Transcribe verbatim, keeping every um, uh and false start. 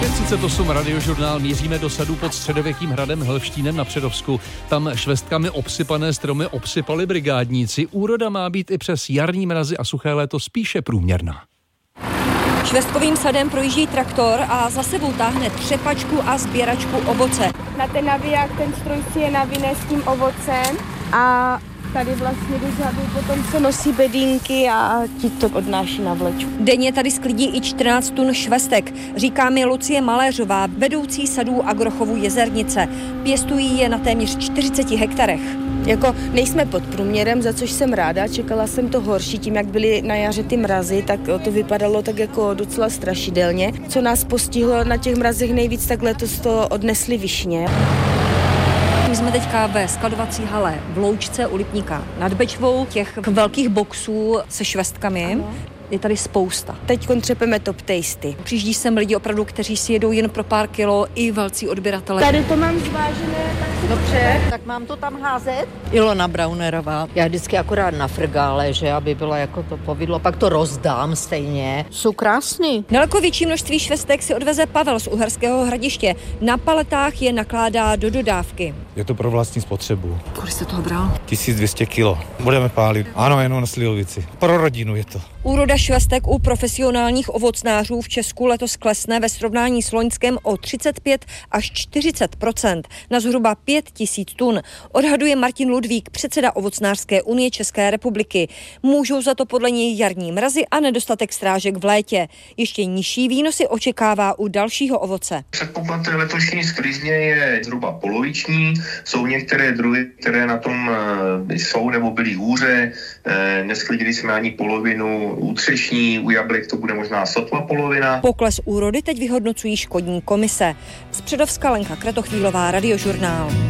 pět třicet osm Radiožurnál, míříme do sadu pod středověkým hradem Helštínem na Přerovsku. Tam švestkami obsypané stromy obsypali brigádníci. Úroda má být i přes jarní mrazy a suché léto spíše průměrná. Švestkovým sadem projíždí traktor a za sebou táhne třepačku a sběračku ovoce. Na ten naviják ten stroj si je navine s tím ovocem a tady vlastně dozadu potom se nosí bedínky a ti to odnáší na vlečku. Denně tady sklidí i čtrnáct tun švestek, říká mi Lucie Maléřová, vedoucí sadů Agrochovu Jezernice. Pěstují je na téměř čtyřiceti hektarech. Jako nejsme pod průměrem, za což jsem ráda, čekala jsem to horší, tím jak byly na jaře ty mrazy, tak to vypadalo tak jako docela strašidelně. Co nás postihlo na těch mrazech nejvíc, tak letos to odnesly višně. My jsme teďka ve skladovací hale v Loučce u Lipníka nad Bečvou, těch velkých boxů se švestkami. Ano. Je tady spousta. Teď třepeme top tasty. Přijíždí sem lidi opravdu, kteří si jedou jen pro pár kilo, i velcí odběratele. Tady to mám zvážené, tak si dobře, tak mám to tam házet? Ilona Braunerová. Já vždycky akorát na frgále, že aby bylo jako to povidlo, pak to rozdám stejně. Jsou krásný. Daleko větší množství švestek si odveze Pavel z Uherského Hradiště. Na paletách je nakládá do dodávky. Je to pro vlastní spotřebu. Kolik jste toho bral? tisíc dvě stě kilo. Budeme pálit. Ano, jenom na slivovici. Pro rodinu je to. Úroda švestek u profesionálních ovocnářů v Česku letos klesne ve srovnání s loňskem o třicet pět až čtyřicet procent na zhruba pět tisíc tun. Odhaduje Martin Ludvík, předseda Ovocnářské unie České republiky. Můžou za to podle něj jarní mrazy a nedostatek strážek v létě. Ještě nižší výnosy očekává u dalšího ovoce. Předpoklad letošní sklizně je zhruba poloviční. Jsou některé druhy, které na tom jsou nebo byly hůře. Nesklidili jsme ani polovinu u třešní, u jablek to bude možná sotva polovina. Pokles úrody teď vyhodnocují škodní komise. Z Předovska Lenka Kratochvílová, Radiožurnál.